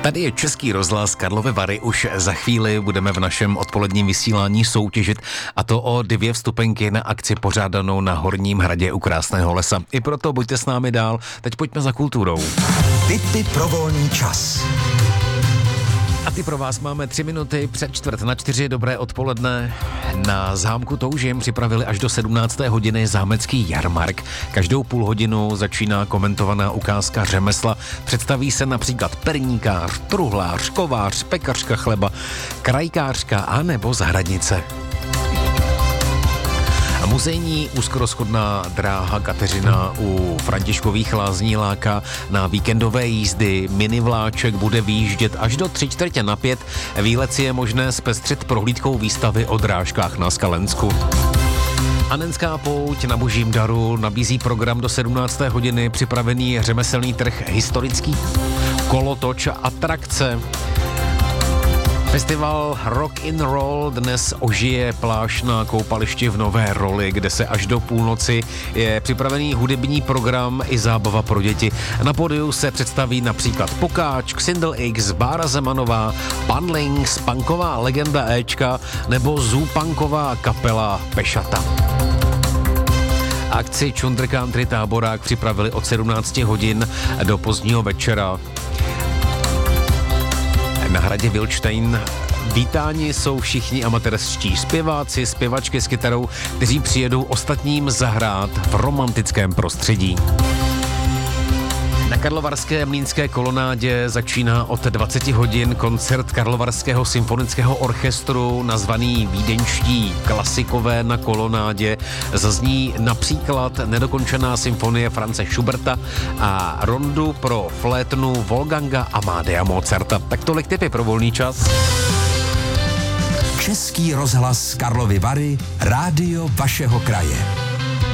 Tady je Český rozhlas Karlovy Vary. Už za chvíli budeme v našem odpoledním vysílání soutěžit, a to o 2 vstupenky na akci pořádanou na Horním hradě u Krásného lesa. I proto buďte s námi dál. Teď pojďme za kulturou. Tipy pro volný čas. A ty pro vás máme 3 minuty před 3:45. Dobré odpoledne. Na zámku Toužim připravili až do 17. hodiny zámecký jarmark. Každou půl hodinu začíná komentovaná ukázka řemesla. Představí se například perníkář, truhlář, kovář, pekařka chleba, krajkářka a nebo zahradnice. Muzejní úzkorozchodná dráha Kateřina u Františkových Lázní láká na víkendové jízdy. Minivláček bude výjíždět až do 3:45. Výlet si je možné zpestřit prohlídkou výstavy o drážkách na Skalensku. Anenská pouť na Božím daru nabízí program do 17. hodiny. Připravený řemeslný trh historický, kolotoč a atrakce. Festival Rock in Roll dnes ožije pláž na koupališti v Nové Roli, kde se až do půlnoci je připravený hudební program i zábava pro děti. Na pódiu se představí například Pokáč, Xindel X, Bára Zemanová, Pan Links, punková legenda Éčka nebo zoopunková kapela Pešata. Akci Chunder Country Táborák připravili od 17 hodin do pozdního večera. Na hradě Vilštejn vítáni jsou všichni amatérští zpěváci, zpěvačky s kytarou, kteří přijedou ostatním zahrát v romantickém prostředí. Na Karlovarské mlýnské kolonádě začíná od 20 hodin koncert Karlovarského symfonického orchestru nazvaný Vídeňští klasikové na kolonádě. Zazní například nedokončená symfonie France Schuberta a rondu pro flétnu Wolfganga Amadea Mozarta. Tak tolik tipy pro volný čas. Český rozhlas Karlovy Vary, rádio vašeho kraje.